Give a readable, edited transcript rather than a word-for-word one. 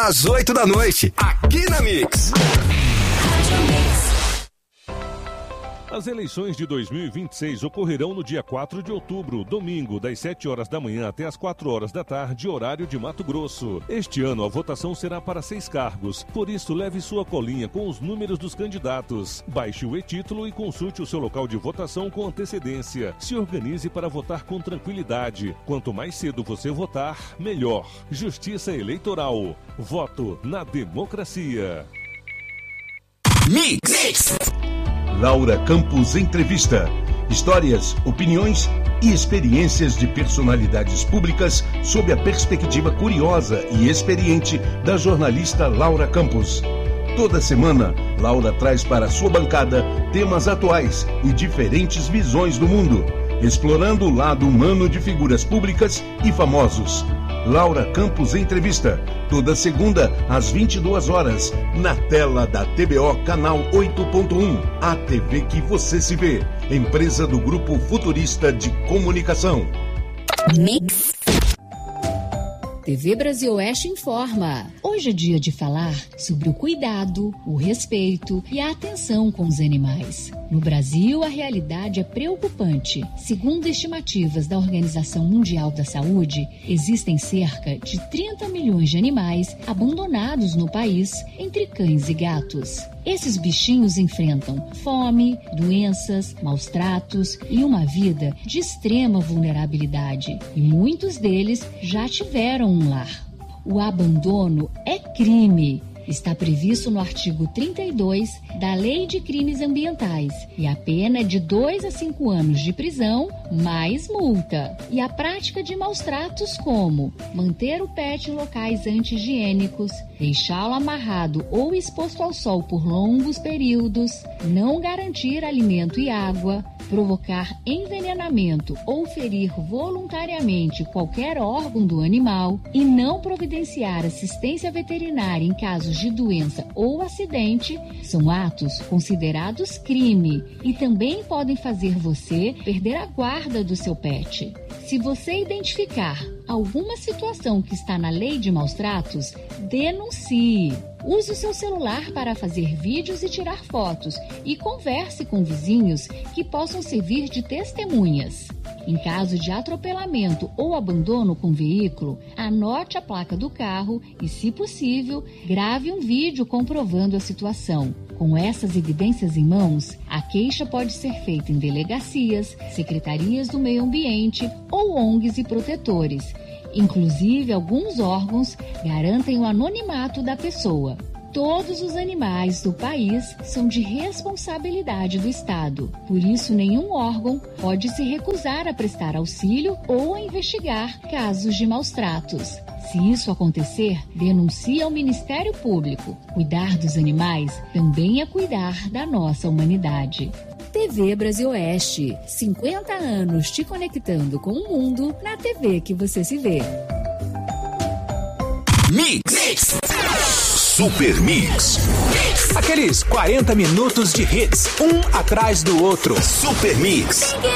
às 8 da noite, aqui na Mix. As eleições de 2026 ocorrerão no dia 4 de outubro, domingo, das 7 horas da manhã até as 4 horas da tarde, horário de Mato Grosso. Este ano a votação será para 6 cargos, por isso leve sua colinha com os números dos candidatos. Baixe o e-título e consulte o seu local de votação com antecedência. Se organize para votar com tranquilidade. Quanto mais cedo você votar, melhor. Justiça Eleitoral. Voto na democracia. Mix. Laura Campos Entrevista. Histórias, opiniões e experiências de personalidades públicas sob a perspectiva curiosa e experiente da jornalista Laura Campos. Toda semana, Laura traz para a sua bancada temas atuais e diferentes visões do mundo, explorando o lado humano de figuras públicas e famosos. Laura Campos Entrevista, toda segunda às 22 horas, na tela da TBO Canal 8.1, a TV que você se vê, empresa do Grupo Futurista de Comunicação. Mix. TV Brasil Oeste informa. Hoje é dia de falar sobre o cuidado, o respeito e a atenção com os animais. No Brasil, a realidade é preocupante. Segundo estimativas da Organização Mundial da Saúde, existem cerca de 30 milhões de animais abandonados no país, entre cães e gatos. Esses bichinhos enfrentam fome, doenças, maus tratos e uma vida de extrema vulnerabilidade. E muitos deles já tiveram um lar. O abandono é crime. Está previsto no artigo 32 da Lei de Crimes Ambientais e a pena é de 2 a 5 anos de prisão mais multa. E a prática de maus tratos como manter o pet em locais anti-higiênicos, deixá-lo amarrado ou exposto ao sol por longos períodos, não garantir alimento e água, provocar envenenamento ou ferir voluntariamente qualquer órgão do animal e não providenciar assistência veterinária em casos de doença ou acidente, são atos considerados crime e também podem fazer você perder a guarda do seu pet. Se você identificar alguma situação que está na lei de maus tratos, denuncie. Use o seu celular para fazer vídeos e tirar fotos e converse com vizinhos que possam servir de testemunhas. Em caso de atropelamento ou abandono com veículo, anote a placa do carro e, se possível, grave um vídeo comprovando a situação. Com essas evidências em mãos, a queixa pode ser feita em delegacias, secretarias do meio ambiente ou ONGs e protetores. Inclusive, alguns órgãos garantem o anonimato da pessoa. Todos os animais do país são de responsabilidade do Estado. Por isso, nenhum órgão pode se recusar a prestar auxílio ou a investigar casos de maus tratos. Se isso acontecer, denuncie ao Ministério Público. Cuidar dos animais também é cuidar da nossa humanidade. TV Brasil Oeste, 50 anos te conectando com o mundo na TV que você se vê. Mix. Super Mix. Aqueles 40 minutos de hits, um atrás do outro. Super Mix.